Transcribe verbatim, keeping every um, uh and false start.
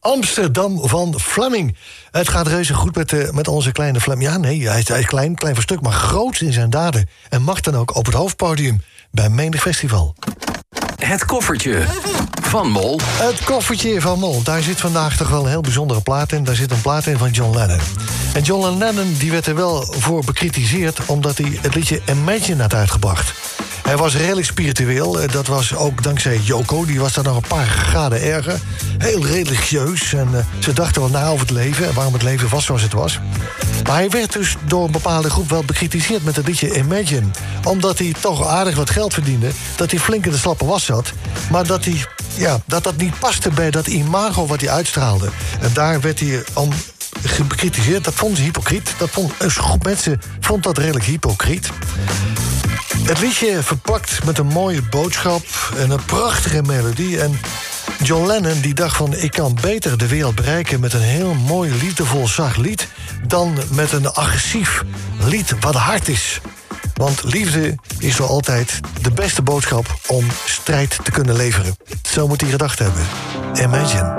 Amsterdam van Fleming. Het gaat reuze goed met, uh, met onze kleine Fleming. Ja, nee, hij is, hij is klein, klein voor stuk, maar groot in zijn daden. En mag dan ook op het hoofdpodium bij menig festival. Het koffertje van Mol. Het koffertje van Mol. Daar zit vandaag toch wel een heel bijzondere plaat in. Daar zit een plaat in van John Lennon. En John Lennon die werd er wel voor bekritiseerd, omdat hij het liedje Imagine had uitgebracht. Hij was redelijk spiritueel. Dat was ook dankzij Yoko. Die was daar nog een paar graden erger. Heel religieus. En uh, ze dachten wel na over het leven. En waarom het leven was zoals het was. Maar hij werd dus door een bepaalde groep wel bekritiseerd met het liedje Imagine. Omdat hij toch aardig wat geld verdiende. Dat hij flink in de slappe was zat. Maar dat hij, ja, dat, dat niet paste bij dat imago wat hij uitstraalde. En daar werd hij om bekritiseerd. Dat vonden ze hypocriet. Dat vond, een groep mensen vond dat redelijk hypocriet. Het liedje verpakt met een mooie boodschap en een prachtige melodie. En John Lennon die dacht van, ik kan beter de wereld bereiken met een heel mooi, liefdevol, zacht lied dan met een agressief lied wat hard is. Want liefde is wel altijd de beste boodschap om strijd te kunnen leveren. Zo moet hij gedacht hebben. Imagine.